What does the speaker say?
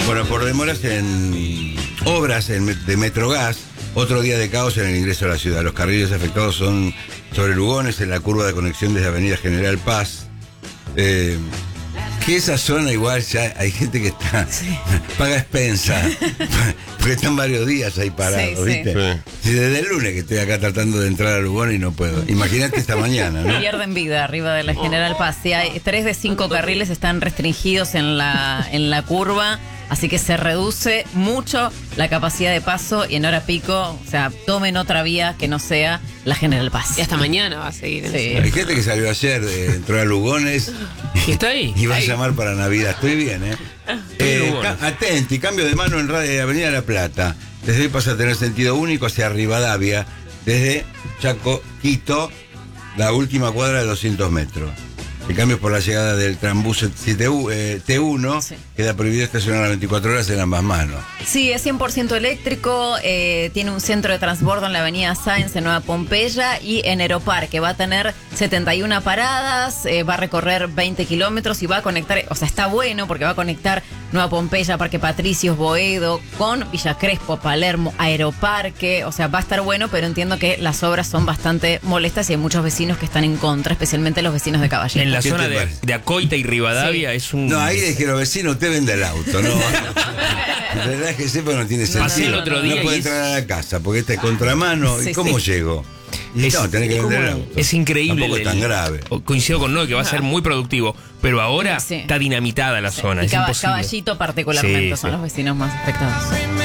Bueno, por demoras en obras de Metrogas, otro día de caos en el ingreso a la ciudad. Los carriles afectados son sobre Lugones, en la curva de conexión desde Avenida General Paz. Que esa zona igual ya hay gente que está paga expensa, porque están varios días ahí parados, ¿viste? Sí. Sí, desde el lunes que estoy acá tratando de entrar a Lugones y no puedo. Imagínate esta mañana, ¿no? Pierden vida arriba de la General Paz. Sí, hay 3 de 5 carriles están restringidos en la curva, así que se reduce mucho la capacidad de paso y en hora pico, o sea, tomen otra vía que no sea la General Paz. Y hasta mañana va a seguir. Sí. Hay gente que salió ayer, entró a Lugones ¿Y está ahí? y va a llamar para Navidad. Estoy bien, atenti, cambio de mano en Avenida La Plata. Desde hoy pasa a tener sentido único hacia Rivadavia, desde Chaco, Quito, la última cuadra de 200 metros. El cambio es por la llegada del Trambús T1, sí. Queda prohibido estacionar a 24 horas en ambas manos. Sí, es 100% eléctrico, tiene un centro de transbordo en la avenida Sáenz, en Nueva Pompeya, y en Aeroparque va a tener 71 paradas, va a recorrer 20 kilómetros y va a conectar, o sea, está bueno porque va a conectar Nueva Pompeya, Parque Patricios, Boedo, con Villa Crespo, Palermo, Aeroparque, o sea, va a estar bueno, pero entiendo que las obras son bastante molestas y hay muchos vecinos que están en contra, especialmente los vecinos de Caballito. En la zona de Acoita y Rivadavia es un... No, ahí es que los vecinos, usted vende el auto, ¿no? La verdad es que sepa no tiene sentido. Pasé el otro día no puede entrar a la casa porque esta es contramano. ¿Y cómo llego? Y no, tenés que vender el auto. Es increíble. Tampoco es tan grave. Coincido con Noé que va a ser muy productivo, pero ahora está dinamitada la zona. Y es imposible. Caballito particularmente son los vecinos más afectados.